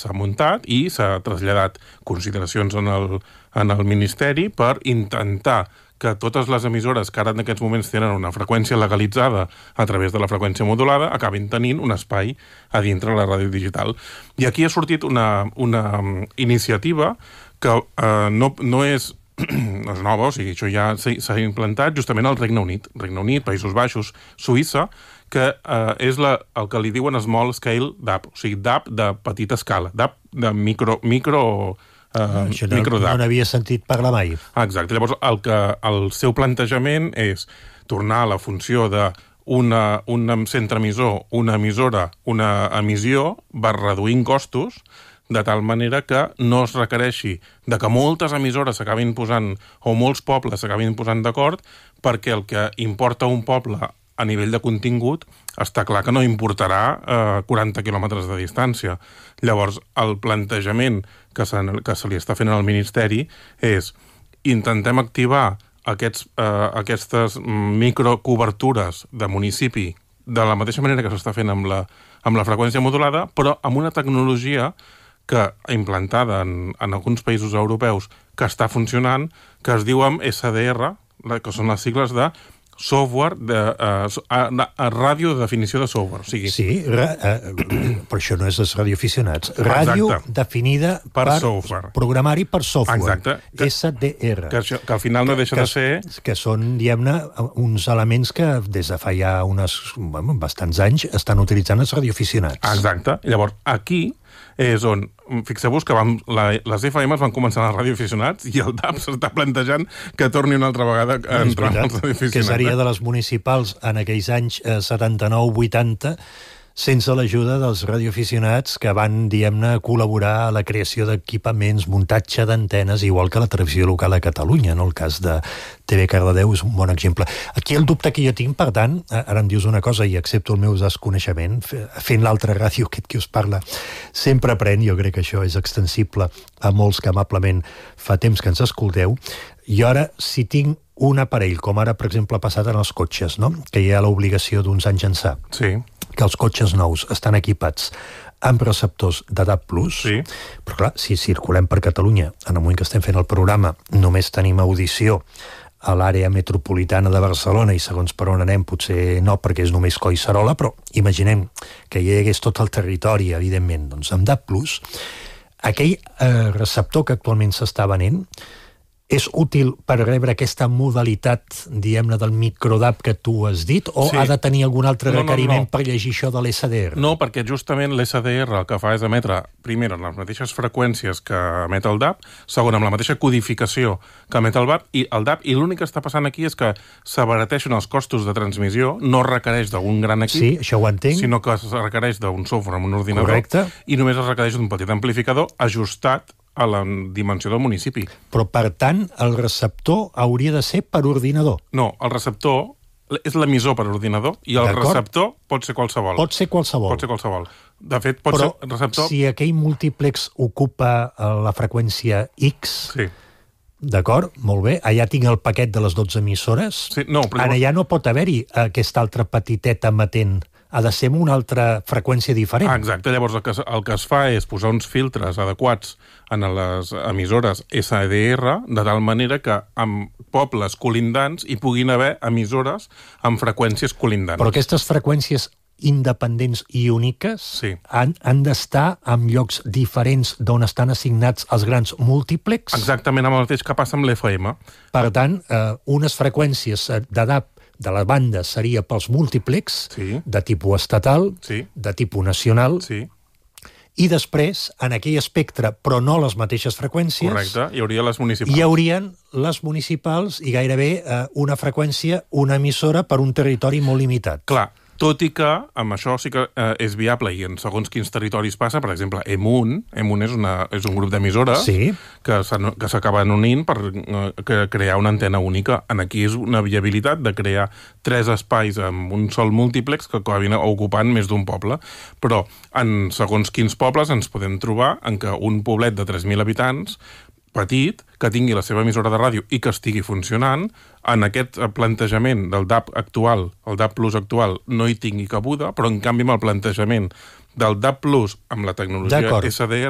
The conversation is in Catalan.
s'ha muntat i s'ha traslladat consideracions en el Ministeri per intentar que totes les emissores que ara en aquests moments tenen una freqüència legalitzada a través de la freqüència modulada acabin tenint un espai a dintre la ràdio digital. I aquí ha sortit una iniciativa que no és nova, o sigui, això ja s'ha implantat justament al Regne Unit, Països Baixos, Suïssa, que és el que li diuen Small Scale DAB, o sigui, DAB de petita escala, DAB de micro això no n'havia sentit parlar mai. Exacte. Llavors, el seu plantejament és tornar a la funció d'un centre emissor, una emissora, una emissió, va reduint costos, de tal manera que no es requereixi de que moltes emissores s'acabin posant, o molts pobles s'acabin posant d'acord, perquè el que importa un poble a nivell de contingut està clar que no importarà 40 quilòmetres de distància. Llavors, el plantejament que se li està fent al Ministeri és intentem activar aquestes microcobertures de municipi de la mateixa manera que s'està fent amb la freqüència modulada, però amb una tecnologia que implantada en alguns països europeus que està funcionant, que es diu SDR, que són les sigles de software, ràdio de definició de software. O sigui, sí, però això no és els radioaficionats. Ràdio definida per software. Programari per software. Exacte. SDR. Que al final no deixa de ser... Que són, diguem-ne, uns elements que des de fa ja bastants anys estan utilitzant els radioaficionats. Exacte. Llavors, aquí és on, fixeu-vos que les FMs van començar als radioaficionats i el DAB s'està plantejant que torni una altra vegada a entrar als radioaficionats. Que seria de les municipals en aquells anys 79-80, sense l'ajuda dels radioaficionats que van, diguem-ne, col·laborar a la creació d'equipaments, muntatge d'antenes, igual que la televisió local a Catalunya, no? El cas de TV Cardedeu és un bon exemple. Aquí el dubte que jo tinc, per tant, ara em dius una cosa i accepto el meu desconeixement, fent l'altra ràdio, aquest que us parla, sempre aprèn, jo crec que això és extensible a molts que amablement fa temps que ens escolteu, i ara, si tinc un aparell, com ara, per exemple, ha passat en els cotxes, no? Que hi ha l'obligació d'uns anys ençà, sí, que els cotxes nous estan equipats amb receptors de DAB+, sí, però clar, si circulem per Catalunya, en el moment que estem fent el programa, només tenim audició a l'àrea metropolitana de Barcelona i segons per on anem potser no, perquè és només Collserola, però imaginem que hi hagués tot el territori, evidentment, doncs amb DAB+, aquell receptor que actualment s'està venent és útil per rebre aquesta modalitat, diguem-ne, del microdab que tu has dit, o ha de tenir algun altre requeriment per llegir això de l'SDR? No, perquè justament l'SDR el que fa és emetre, primer, en les mateixes freqüències que emet el DAB, segon, amb la mateixa codificació que emet el DAB, i l'únic que està passant aquí és que s'abarateixen els costos de transmissió, no requereix d'un gran equip, sí, això ho entenc, sinó que es requereix d'un software amb un ordinador, correcte, i només es requereix d'un petit amplificador ajustat a la dimensió del municipi. Però, per tant, el receptor hauria de ser per ordinador? No, el receptor és l'emissor per ordinador i el receptor pot ser qualsevol. Pot ser qualsevol. Pot ser qualsevol. De fet, pot ser receptor... Si aquell múltiplex ocupa la freqüència X... Sí. D'acord, molt bé. Allà tinc el paquet de les 12 emissores. Sí, no, però... Ara ja no pot haver-hi aquest altre petitet emetent. Ha de ser una altra freqüència diferent. Exacte. Llavors, el que es fa és posar uns filtres adequats en les emissores SDR, de tal manera que en pobles colindants hi puguin haver emissores amb freqüències colindants. Però aquestes freqüències independents i úniques han d'estar en llocs diferents d'on estan assignats els grans múltiplex? Exactament el mateix que passa amb l'FM. Per tant, unes freqüències de DAB de la banda seria pels múltiplex, de tipus estatal, de tipus nacional, i després, en aquell espectre, però no les mateixes freqüències... Correcte, hi hauria les municipals. Hi haurien les municipals i gairebé una freqüència, una emissora per un territori molt limitat. Clar, tot i que amb això sí que és viable i en segons quins territoris passa, per exemple, Emun és un grup d'emissores que s'acaben unint per crear una antena única. Aquí és una viabilitat de crear 3 espais amb un sol múltiplex que acabin ocupant més d'un poble. Però en segons quins pobles ens podem trobar en què un poblet de 3.000 habitants petit, que tingui la seva emissora de ràdio i que estigui funcionant, en aquest plantejament del DAB actual, el DAB Plus actual, no hi tingui cabuda, però en canvi amb el plantejament del DAB Plus amb la tecnologia SDR